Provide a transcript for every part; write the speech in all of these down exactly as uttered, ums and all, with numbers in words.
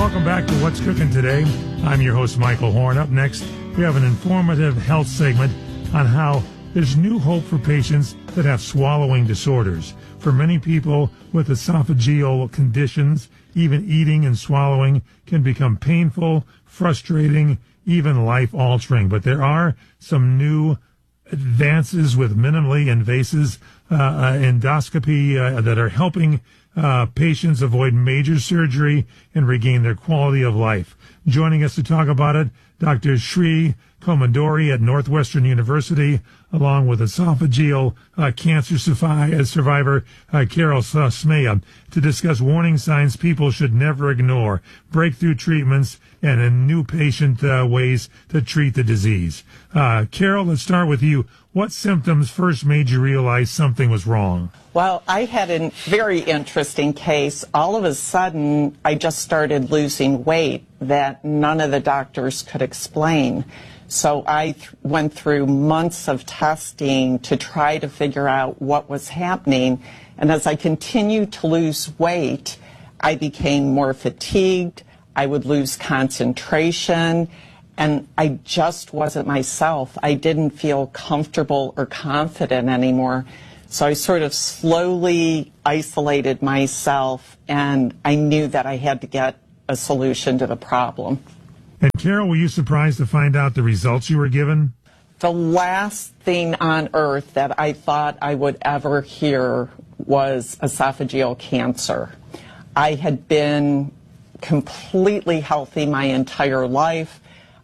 Welcome back to What's Cooking Today. I'm your host, Michael Horn. Up next, we have an informative health segment on how there's new hope for patients that have swallowing disorders. For many people with esophageal conditions, even eating and swallowing can become painful, frustrating, even life-altering. But there are some new advances with minimally invasive uh, uh, endoscopy uh, that are helping uh, patients avoid major surgery and regain their quality of life. Joining us to talk about it, Doctor Sri Komanduri at Northwestern University, along with esophageal uh, cancer survivor uh, Carol Smea, to discuss warning signs people should never ignore, breakthrough treatments, and in new patient uh, ways to treat the disease. Uh, Carol, let's start with you. What symptoms first made you realize something was wrong? Well, I had a very interesting case. All of a sudden, I just started losing weight that none of the doctors could explain. So I th- went through months of testing to try to figure out what was happening. And as I continued to lose weight, I became more fatigued. I would lose concentration. And I just wasn't myself. I didn't feel comfortable or confident anymore. So I sort of slowly isolated myself, and I knew that I had to get a solution to the problem. And Carol, were you surprised to find out the results you were given? The last thing on earth that I thought I would ever hear was esophageal cancer. I had been completely healthy my entire life.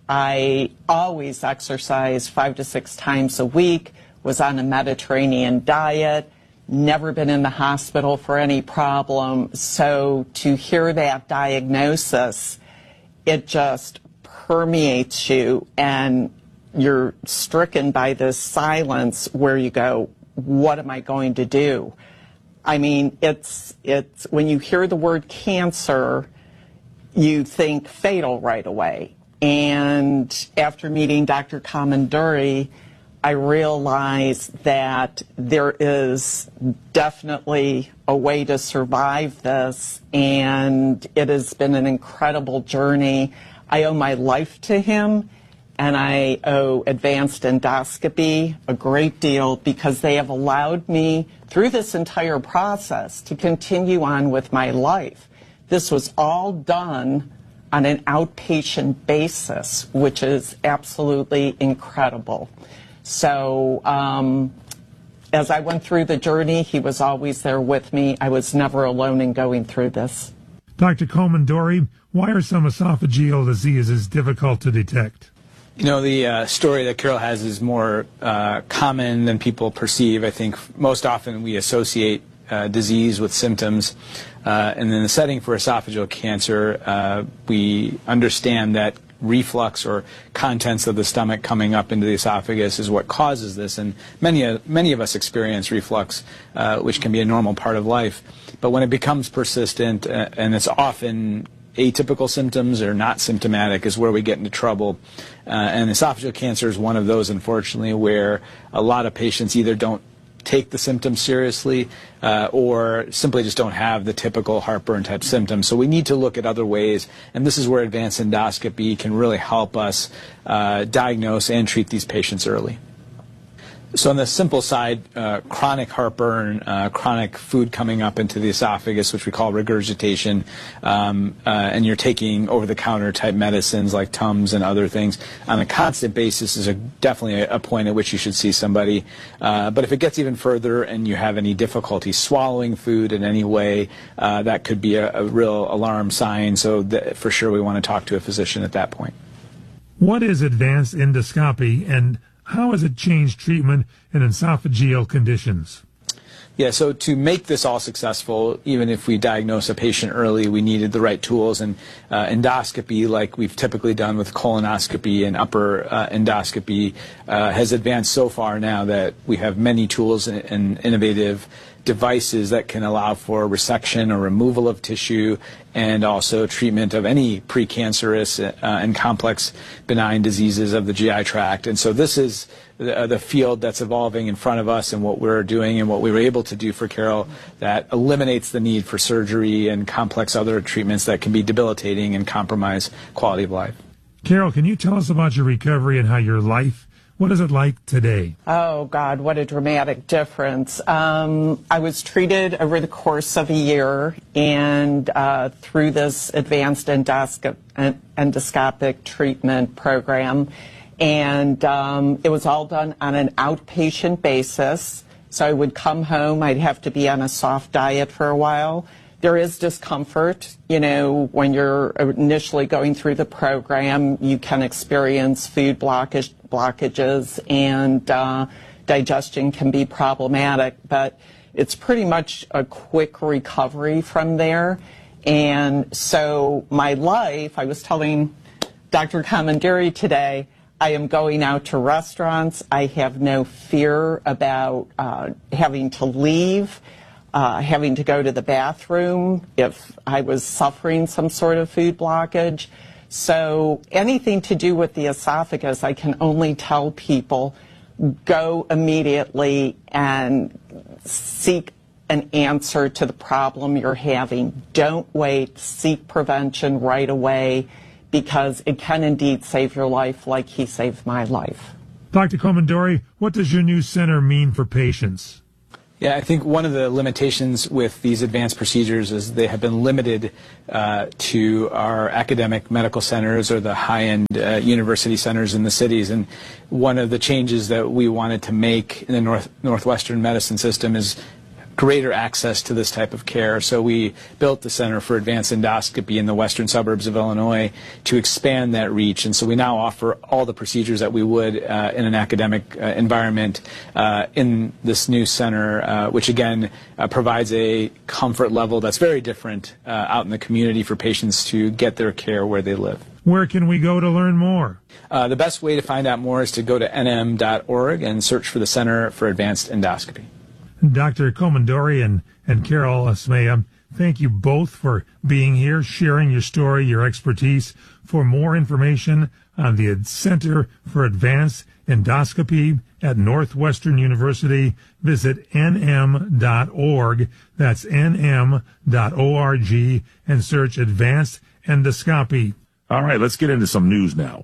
I always exercised five to six times a week, was on a Mediterranean diet, never been in the hospital for any problem. So to hear that diagnosis, it just permeates you, and you're stricken by this silence where you go, what am I going to do? I mean, it's it's when you hear the word cancer, you think fatal right away. And after meeting Doctor Komanduri, I realized that there is definitely a way to survive this, and it has been an incredible journey. I owe my life to him, and I owe Advanced Endoscopy a great deal because they have allowed me through this entire process to continue on with my life. This was all done on an outpatient basis, which is absolutely incredible. So um, as I went through the journey, he was always there with me. I was never alone in going through this. Doctor Komanduri, why are some esophageal diseases difficult to detect? You know, the uh, story that Carol has is more uh, common than people perceive. I think most often we associate uh, disease with symptoms. Uh, and in the setting for esophageal cancer, uh, we understand that reflux or contents of the stomach coming up into the esophagus is what causes this. And many, uh, many of us experience reflux, uh, which can be a normal part of life. But when it becomes persistent, uh, and it's often atypical symptoms or not symptomatic, is where we get into trouble. Uh, and esophageal cancer is one of those, unfortunately, where a lot of patients either don't take the symptoms seriously uh, or simply just don't have the typical heartburn type symptoms. So we need to look at other ways, and this is where advanced endoscopy can really help us uh, diagnose and treat these patients early. So on the simple side, uh, chronic heartburn, uh, chronic food coming up into the esophagus, which we call regurgitation, um, uh, and you're taking over-the-counter type medicines like Tums and other things on a constant basis is a, definitely a, a point at which you should see somebody. Uh, but if it gets even further and you have any difficulty swallowing food in any way, uh, that could be a, a real alarm sign. So that for sure we want to talk to a physician at that point. What is advanced endoscopy, and how has it changed treatment in esophageal conditions? Yeah, so to make this all successful, even if we diagnose a patient early, we needed the right tools. And uh, endoscopy, like we've typically done with colonoscopy and upper uh, endoscopy, uh, has advanced so far now that we have many tools and, and innovative devices that can allow for resection or removal of tissue and also treatment of any precancerous uh, and complex benign diseases of the G I tract. And so this is the, uh, the field that's evolving in front of us, and what we're doing and what we were able to do for Carol that eliminates the need for surgery and complex other treatments that can be debilitating and compromise quality of life. Carol, can you tell us about your recovery and how your life, what is it like today? Oh, God, what a dramatic difference. Um, I was treated over the course of a year, and uh, through this advanced endoscop- endoscopic treatment program, and um, it was all done on an outpatient basis. So I would come home, I'd have to be on a soft diet for a while. There is discomfort, you know, when you're initially going through the program. You can experience food blockage, blockages, and uh, digestion can be problematic, but it's pretty much a quick recovery from there. And so my life, I was telling Doctor Comanderi today, I am going out to restaurants. I have no fear about uh, having to leave. Uh, having to go to the bathroom if I was suffering some sort of food blockage. So anything to do with the esophagus, I can only tell people, go immediately and seek an answer to the problem you're having. Don't wait. Seek prevention right away, because it can indeed save your life like he saved my life. Doctor Comanderi, what does your new center mean for patients? Yeah, I think one of the limitations with these advanced procedures is they have been limited uh, to our academic medical centers or the high-end uh, university centers in the cities. And one of the changes that we wanted to make in the North Northwestern medicine system is greater access to this type of care. So we built the Center for Advanced Endoscopy in the western suburbs of Illinois to expand that reach. And so we now offer all the procedures that we would uh, in an academic uh, environment uh, in this new center, uh, which again uh, provides a comfort level that's very different uh, out in the community for patients to get their care where they live. Where can we go to learn more? Uh, the best way to find out more is to go to N M dot org and search for the Center for Advanced Endoscopy. Doctor Comanderi and, and Carol Asmea, thank you both for being here, sharing your story, your expertise. For more information on the Center for Advanced Endoscopy at Northwestern University, visit N M dot org. That's N M dot org, and search Advanced Endoscopy. All right, let's get into some news now.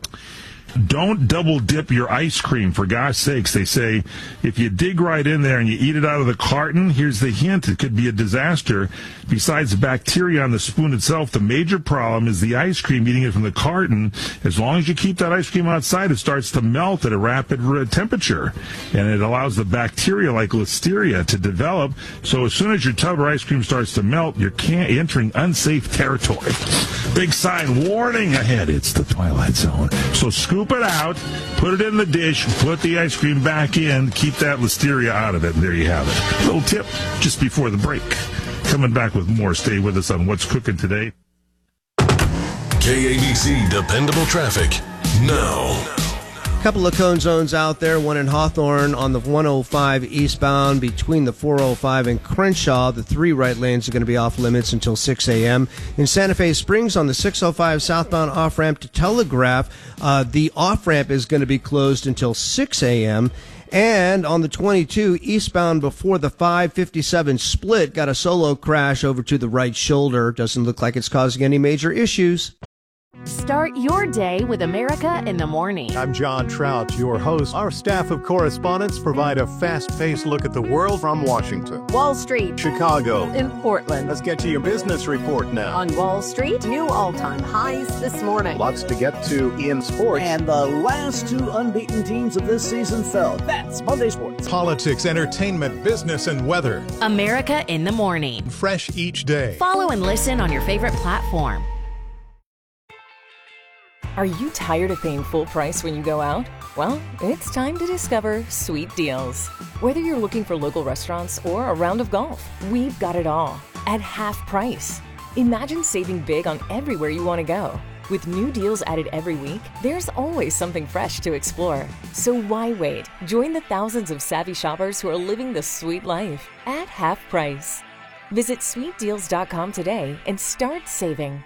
Don't double dip your ice cream, for gosh sakes. They say if you dig right in there and you eat it out of the carton, here's the hint, it could be a disaster. Besides the bacteria on the spoon itself, the major problem is the ice cream, eating it from the carton. As long as you keep that ice cream outside, it starts to melt at a rapid temperature, and it allows the bacteria like Listeria to develop. So as soon as your tub or ice cream starts to melt, you're can- entering unsafe territory. Big sign, warning ahead, it's the Twilight Zone. So scoop it out, put it in the dish, put the ice cream back in, keep that Listeria out of it, and there you have it. Little tip just before the break. Coming back with more. Stay with us on What's Cooking Today. K A B C Dependable Traffic now. Couple of cone zones out there, one in Hawthorne on the one oh five eastbound between the four oh five and Crenshaw. The three right lanes are going to be off limits until six a.m. In Santa Fe Springs on the six oh five southbound off-ramp to Telegraph, uh, the off-ramp is going to be closed until six a.m. And on the twenty-two eastbound before the five fifty-seven split, got a solo crash over to the right shoulder. Doesn't look like it's causing any major issues. Start your day with America in the Morning. I'm John Trout, your host. Our staff of correspondents provide a fast-paced look at the world from Washington, Wall Street, Chicago, in Portland. Let's get to your business report now. On Wall Street, new all-time highs this morning. Lots to get to in sports. And the last two unbeaten teams of this season fell. That's Monday Sports. Politics, entertainment, business, and weather. America in the Morning. Fresh each day. Follow and listen on your favorite platform. Are you tired of paying full price when you go out? Well, it's time to discover Sweet Deals. Whether you're looking for local restaurants or a round of golf, we've got it all at half price. Imagine saving big on everywhere you want to go. With new deals added every week, there's always something fresh to explore. So why wait? Join the thousands of savvy shoppers who are living the sweet life at half price. Visit sweet deals dot com today and start saving.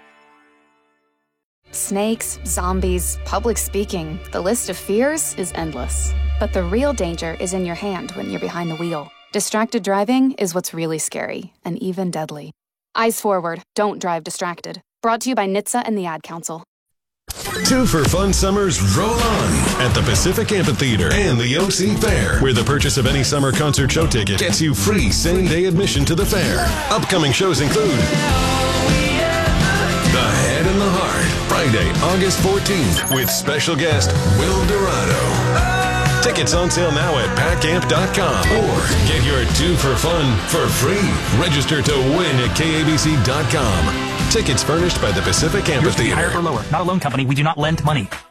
Snakes, zombies, public speaking, the list of fears is endless. But the real danger is in your hand when you're behind the wheel. Distracted driving is what's really scary and even deadly. Eyes forward, don't drive distracted. Brought to you by N H T S A and the Ad Council. Two for Fun Summers roll on at the Pacific Amphitheater and the O C Fair, where the purchase of any summer concert show ticket gets you free same-day admission to the fair. Upcoming shows include The Head and the Heart, Friday, August fourteenth, with special guest Will Dorado. Tickets on sale now at pack amp dot com, or get your two for fun for free. Register to win at K A B C dot com. Tickets furnished by the Pacific Amphitheater. Higher or lower. Not a loan company. We do not lend money.